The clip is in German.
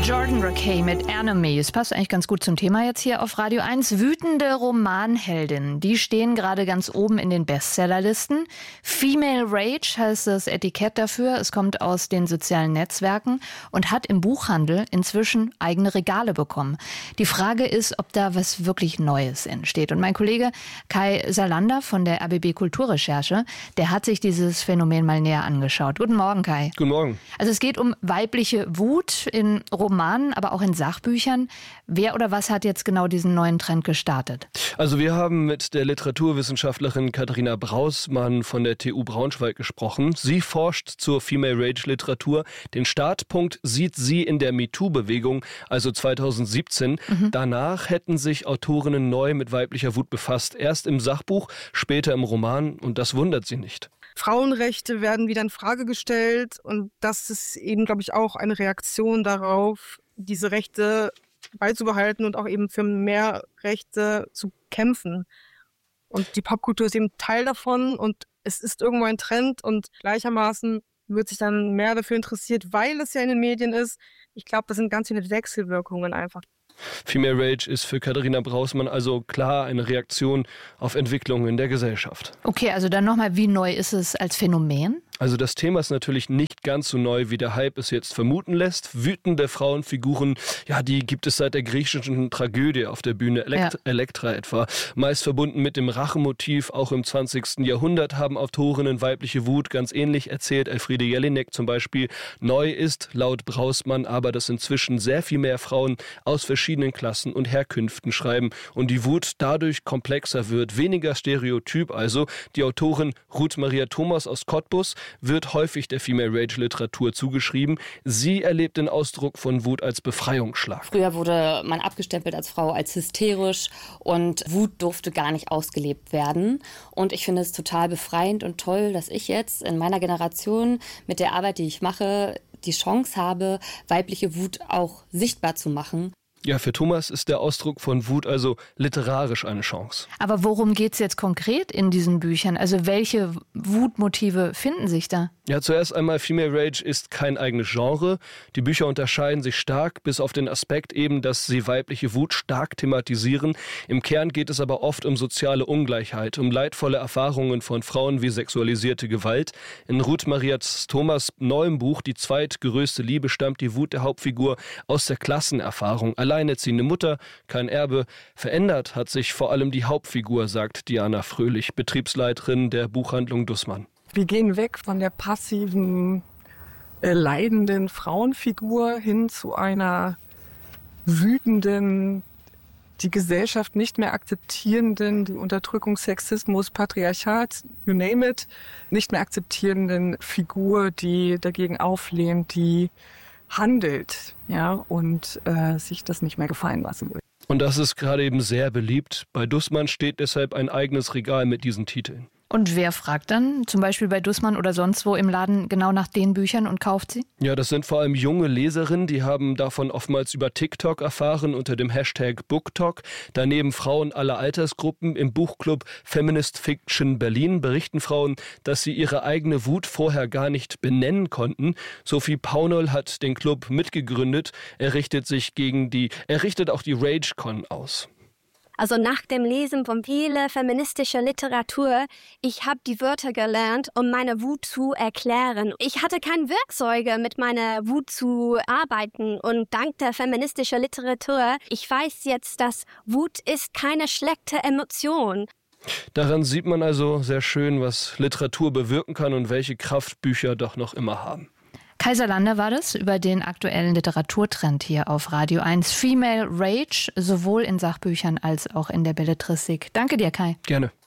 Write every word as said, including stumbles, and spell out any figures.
Jordan Rakei mit Enemy. Es passt eigentlich ganz gut zum Thema jetzt hier auf Radio eins. Wütende Romanheldinnen, die stehen gerade ganz oben in den Bestsellerlisten. Female Rage heißt das Etikett dafür. Es kommt aus den sozialen Netzwerken und hat im Buchhandel inzwischen eigene Regale bekommen. Die Frage ist, ob da was wirklich Neues entsteht. Und mein Kollege Kai Salander von der R B B Kulturrecherche, der hat sich dieses Phänomen mal näher angeschaut. Guten Morgen, Kai. Guten Morgen. Also es geht um weibliche Wut in Romanen, aber auch in Sachbüchern. Wer oder was hat jetzt genau diesen neuen Trend gestartet? Also wir haben mit der Literaturwissenschaftlerin Katharina Brausmann von der T U Braunschweig gesprochen. Sie forscht zur Female Rage Literatur. Den Startpunkt sieht sie in der MeToo-Bewegung, also zweitausendsiebzehn. Mhm. Danach hätten sich Autorinnen neu mit weiblicher Wut befasst. Erst im Sachbuch, später im Roman, und das wundert sie nicht. Frauenrechte werden wieder in Frage gestellt und das ist eben, glaube ich, auch eine Reaktion darauf, diese Rechte beizubehalten und auch eben für mehr Rechte zu kämpfen. Und die Popkultur ist eben Teil davon und es ist irgendwo ein Trend und gleichermaßen wird sich dann mehr dafür interessiert, weil es ja in den Medien ist. Ich glaube, das sind ganz viele Wechselwirkungen einfach. Female Rage ist für Katharina Brausmann also klar eine Reaktion auf Entwicklungen in der Gesellschaft. Okay, also dann nochmal, wie neu ist es als Phänomen? Also das Thema ist natürlich nicht ganz so neu, wie der Hype es jetzt vermuten lässt. Wütende Frauenfiguren, ja, die gibt es seit der griechischen Tragödie auf der Bühne, Elekt- ja. Elektra etwa. Meist verbunden mit dem Rachemotiv, auch im zwanzigsten Jahrhundert haben Autorinnen weibliche Wut ganz ähnlich erzählt. Elfriede Jelinek zum Beispiel. Neu ist laut Brausmann aber, dass inzwischen sehr viel mehr Frauen aus verschiedenen Klassen und Herkünften schreiben und die Wut dadurch komplexer wird, weniger stereotyp also. Die Autorin Ruth Maria Thomas aus Cottbus wird häufig der Female Rage Literatur zugeschrieben. Sie erlebt den Ausdruck von Wut als Befreiungsschlag. Früher wurde man abgestempelt als Frau als hysterisch und Wut durfte gar nicht ausgelebt werden. Und ich finde es total befreiend und toll, dass ich jetzt in meiner Generation mit der Arbeit, die ich mache, die Chance habe, weibliche Wut auch sichtbar zu machen. Ja, für Thomas ist der Ausdruck von Wut also literarisch eine Chance. Aber worum geht es jetzt konkret in diesen Büchern? Also welche Wutmotive finden sich da? Ja, zuerst einmal, Female Rage ist kein eigenes Genre. Die Bücher unterscheiden sich stark, bis auf den Aspekt eben, dass sie weibliche Wut stark thematisieren. Im Kern geht es aber oft um soziale Ungleichheit, um leidvolle Erfahrungen von Frauen wie sexualisierte Gewalt. In Ruth Maria Thomas' neuem Buch Die zweitgrößte Liebe stammt die Wut der Hauptfigur aus der Klassenerfahrung. Alleinerziehende Mutter, kein Erbe. Verändert hat sich vor allem die Hauptfigur, sagt Diana Fröhlich, Betriebsleiterin der Buchhandlung Dussmann. Wir gehen weg von der passiven, äh, leidenden Frauenfigur hin zu einer wütenden, die Gesellschaft nicht mehr akzeptierenden, die Unterdrückung, Sexismus, Patriarchat, you name it, nicht mehr akzeptierenden Figur, die dagegen auflehnt, die handelt, ja, und äh, sich das nicht mehr gefallen lassen will. Und das ist gerade eben sehr beliebt. Bei Dussmann steht deshalb ein eigenes Regal mit diesen Titeln. Und wer fragt dann, zum Beispiel bei Dussmann oder sonst wo im Laden, genau nach den Büchern und kauft sie? Ja, das sind vor allem junge Leserinnen, die haben davon oftmals über TikTok erfahren unter dem Hashtag BookTok. Daneben Frauen aller Altersgruppen. Im Buchclub Feminist Fiction Berlin berichten Frauen, dass sie ihre eigene Wut vorher gar nicht benennen konnten. Sophie Paunol hat den Club mitgegründet. Er richtet sich gegen die, er richtet auch die RageCon aus. Also nach dem Lesen von vielen feministischer Literatur, ich habe die Wörter gelernt, um meine Wut zu erklären. Ich hatte keine Werkzeuge, mit meiner Wut zu arbeiten. Und dank der feministischen Literatur, ich weiß jetzt, dass Wut ist keine schlechte Emotion. Daran sieht man also sehr schön, was Literatur bewirken kann und welche Kraft Bücher doch noch immer haben. Kai Salander war das über den aktuellen Literaturtrend hier auf Radio eins. Female Rage, sowohl in Sachbüchern als auch in der Belletristik. Danke dir, Kai. Gerne.